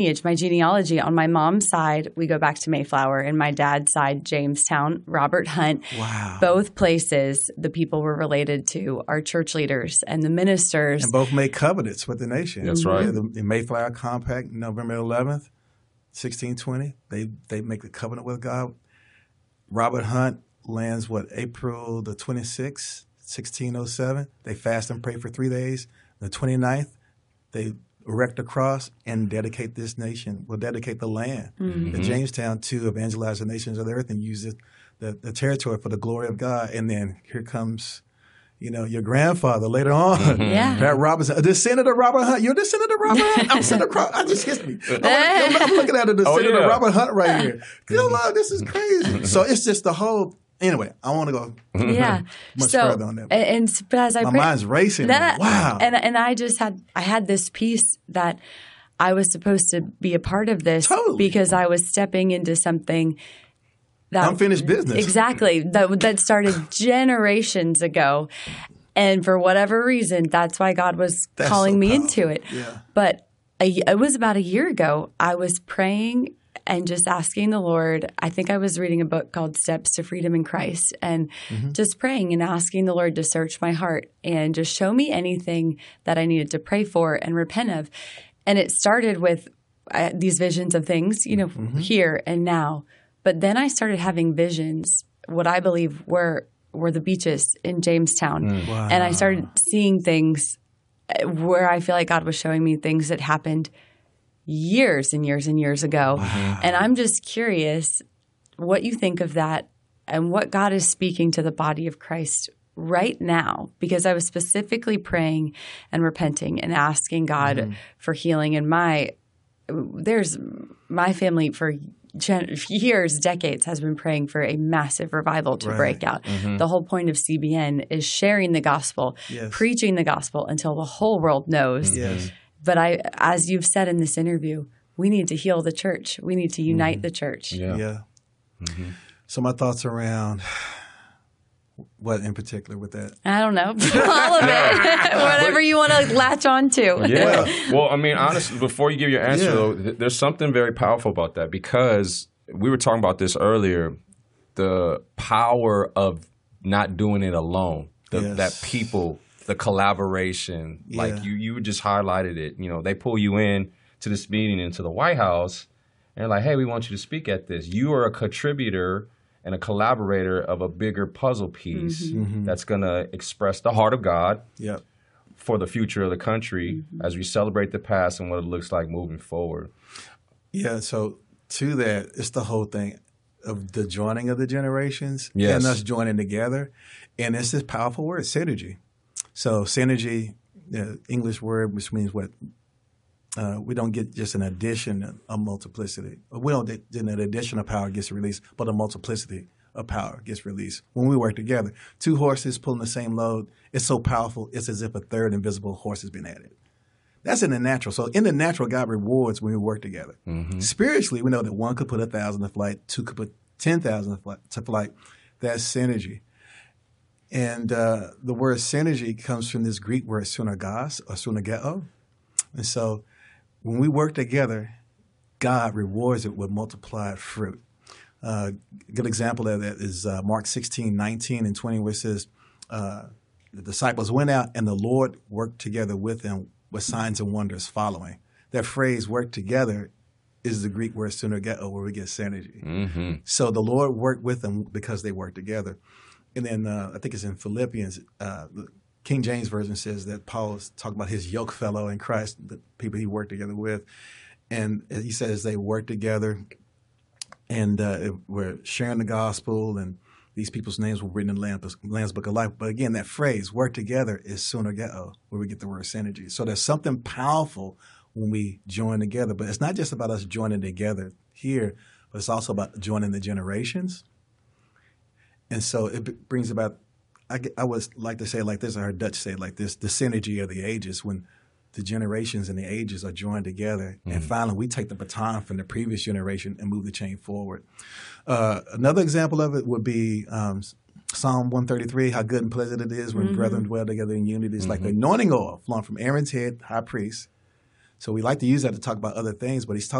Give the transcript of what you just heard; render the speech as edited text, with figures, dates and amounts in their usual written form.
My genealogy, on my mom's side, we go back to Mayflower, and my dad's side, Jamestown, Robert Hunt. Wow. Both places, the people we're related to are church leaders and the ministers. And both made covenants with the nation. That's right. The Mayflower Compact, November 11th, 1620, they make the covenant with God. Robert Hunt lands, April the 26th, 1607. They fast and pray for 3 days. The 29th, they erect a cross and dedicate this nation, dedicate the land, the Jamestown, to evangelize the nations of the earth and use the territory for the glory of God. And then here comes, your grandfather later on, Pat Robertson, a descendant of Robert Hunt. You're a descendant of Robert Hunt? I'm sitting across, I just hit me. I'm looking at a descendant of Robert Hunt right here. This is crazy. So it's just the whole. Anyway, I want to go much further on that. But as I my mind's racing. Wow. And I had this piece that I was supposed to be a part of this because I was stepping into something that unfinished business. Exactly. That started generations ago. And for whatever reason, that's why God was calling me into it. Yeah. But it was about a year ago. I was praying and just asking the Lord. I think I was reading a book called Steps to Freedom in Christ, and just praying and asking the Lord to search my heart and just show me anything that I needed to pray for and repent of. And it started with these visions of things, here and now. But then I started having visions, what I believe were the beaches in Jamestown. Wow. And I started seeing things where I feel like God was showing me things that happened years and years and years ago. Wow. And I'm just curious what you think of that and what God is speaking to the body of Christ right now, because I was specifically praying and repenting and asking God for healing. And my family for years, decades, has been praying for a massive revival to break out. The whole point of CBN is sharing the gospel, preaching the gospel until the whole world knows. Yes. But as you've said in this interview, we need to heal the church. We need to unite the church. Yeah. So my thoughts around what in particular with that? I don't know. All of it. Whatever you want to latch on to. Yeah. Well, I mean, honestly, before you give your answer, though, there's something very powerful about that, because we were talking about this earlier, the power of not doing it alone, that people, the collaboration, like you just highlighted it. They pull you in to this meeting into the White House and they're like, hey, we want you to speak at this. You are a contributor and a collaborator of a bigger puzzle piece that's going to express the heart of God for the future of the country as we celebrate the past and what it looks like moving forward. Yeah, so to that, it's the whole thing of the joining of the generations and us joining together. And it's this powerful word, synergy. So synergy, the English word, which means what? We don't get just an addition of multiplicity. We don't get an addition of power gets released, but a multiplicity of power gets released when we work together. Two horses pulling the same load, it's so powerful, it's as if a third invisible horse has been added. That's in the natural. So in the natural, God rewards when we work together. Spiritually, we know that one could put 1,000 to flight, two could put 10,000 to flight. That's synergy. And the word synergy comes from this Greek word synergos or synergeo. And so when we work together, God rewards it with multiplied fruit. A good example of that is Mark 16, 19 and 20, where it says, the disciples went out and the Lord worked together with them with signs and wonders following. That phrase, work together, is the Greek word synergeo, where we get synergy. So the Lord worked with them because they worked together. And then I think it's in Philippians, the King James Version says that Paul is talking about his yoke fellow in Christ, the people he worked together with. And he says they worked together and we're sharing the gospel, and these people's names were written in the Lamb's Book of Life. But again, that phrase, work together, is synergeo, where we get the word synergy. So there's something powerful when we join together. But it's not just about us joining together here, but it's also about joining the generations. And so it brings about, I would like to say it like this, I heard Dutch say it like this, the synergy of the ages, when the generations and the ages are joined together. And finally, we take the baton from the previous generation and move the chain forward. Another example of it would be Psalm 133, how good and pleasant it is when brethren dwell together in unity. It's like the anointing oil flowing from Aaron's head, high priest, So we like to use that to talk about other things, but he's talking